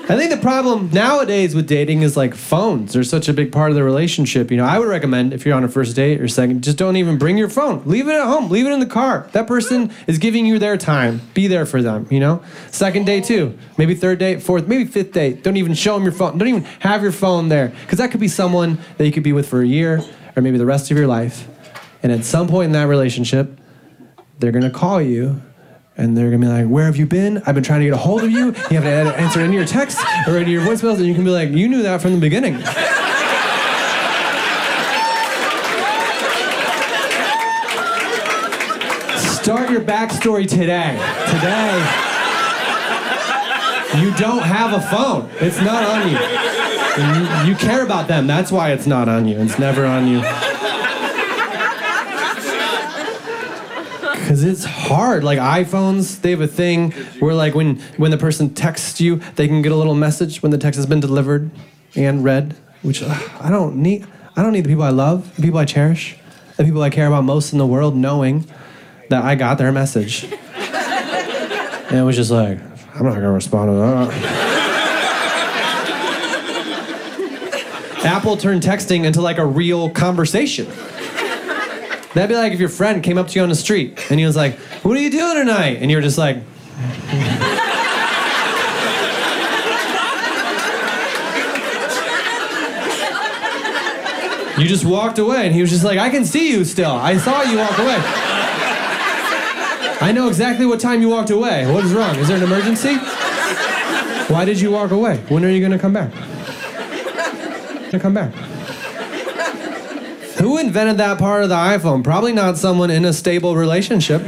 I think the problem nowadays with dating is like phones. They're such a big part of the relationship. You know, I would recommend if you're on a first date or second, just don't even bring your phone. Leave it at home. Leave it in the car. That person is giving you their time. Be there for them, you know? Second date too. Maybe third date, fourth, maybe fifth date. Don't even show them your phone. Don't even have your phone there. Because that could be someone that you could be with for a year or maybe the rest of your life. And at some point in that relationship, they're going to call you. And they're going to be like, where have you been? I've been trying to get a hold of you. You have to answer any of your texts or any of your voicemails. And you can be like, you knew that from the beginning. Start your backstory today. Today. You don't have a phone. It's not on you. And you care about them. That's why it's not on you. It's never on you. Because it's hard. Like iPhones, they have a thing where like when the person texts you, they can get a little message when the text has been delivered and read, which I don't need the people I love, the people I cherish, the people I care about most in the world knowing that I got their message. And it was just like, I'm not going to respond to that. Apple turned texting into like a real conversation. That'd be like if your friend came up to you on the street and he was like, what are you doing tonight? And you're just like, you just walked away and he was just like, I can see you still. I saw you walk away. I know exactly what time you walked away. What is wrong? Is there an emergency? Why did you walk away? When are you going to come back? Who invented that part of the iPhone? Probably not someone in a stable relationship.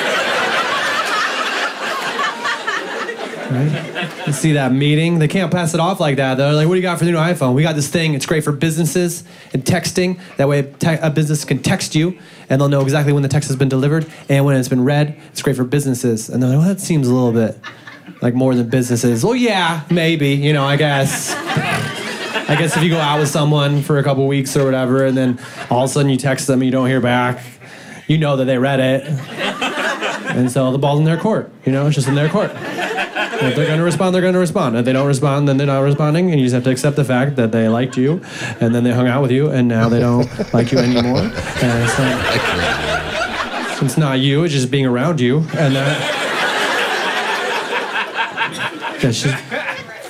Right? You see that meeting? They can't pass it off like that. They're like, what do you got for the new iPhone? We got this thing. It's great for businesses and texting. That way a business can text you, and they'll know exactly when the text has been delivered and when it's been read. It's great for businesses. And they're like, well, that seems a little bit like more than businesses. Well, yeah, maybe, you know, I guess. I guess if you go out with someone for a couple weeks or whatever, and then all of a sudden you text them and you don't hear back, you know that they read it. And so the ball's in their court, you know, it's just in their court. If they're going to respond, they're going to respond. If they don't respond, then they're not responding, and you just have to accept the fact that they liked you, and then they hung out with you, and now they don't like you anymore. And it's not you, it's just being around you, and that's just...